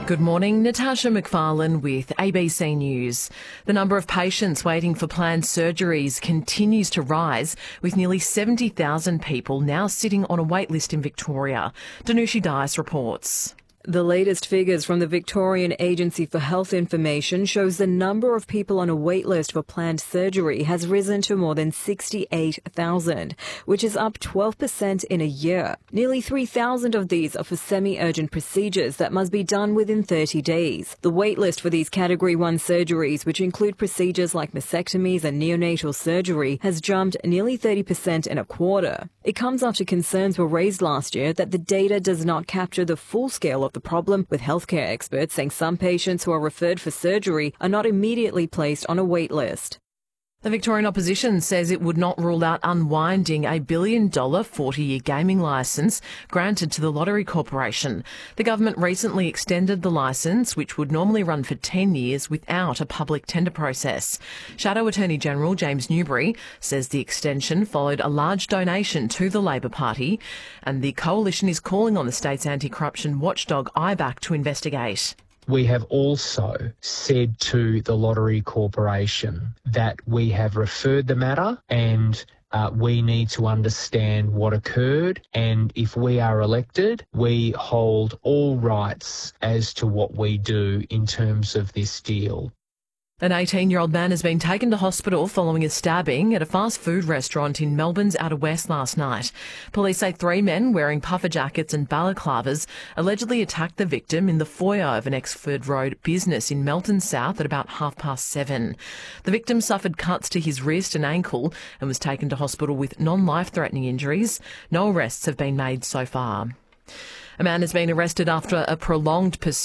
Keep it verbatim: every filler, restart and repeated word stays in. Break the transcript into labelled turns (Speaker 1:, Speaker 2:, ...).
Speaker 1: Good morning, Natasha McFarlane with A B C News. The number of patients waiting for planned surgeries continues to rise, with nearly seventy thousand people now sitting on a wait list in Victoria. Danushi Dias reports.
Speaker 2: The latest figures from the Victorian Agency for Health Information shows the number of people on a waitlist for planned surgery has risen to more than sixty-eight thousand, which is up twelve percent in a year. Nearly three thousand of these are for semi-urgent procedures that must be done within thirty days. The waitlist for these Category one surgeries, which include procedures like mastectomies and neonatal surgery, has jumped nearly thirty percent in a quarter. It comes after concerns were raised last year that the data does not capture the full scale of the problem, with healthcare experts saying some patients who are referred for surgery are not immediately placed on a wait list.
Speaker 1: The Victorian opposition says it would not rule out unwinding a billion dollar forty-year gaming licence granted to the Lottery Corporation. The government recently extended the licence, which would normally run for ten years, without a public tender process. Shadow Attorney General James Newbury says the extension followed a large donation to the Labor Party, and the coalition is calling on the state's anti-corruption watchdog I B A C to investigate.
Speaker 3: We have also said to the Lottery Corporation that we have referred the matter and uh, we need to understand what occurred, and if we are elected, we hold all rights as to what we do in terms of this deal.
Speaker 1: An eighteen-year-old man has been taken to hospital following a stabbing at a fast food restaurant in Melbourne's Outer West last night. Police say three men wearing puffer jackets and balaclavas allegedly attacked the victim in the foyer of an Exford Road business in Melton South at about half past seven. The victim suffered cuts to his wrist and ankle and was taken to hospital with non-life-threatening injuries. No arrests have been made so far. A man has been arrested after a prolonged pursuit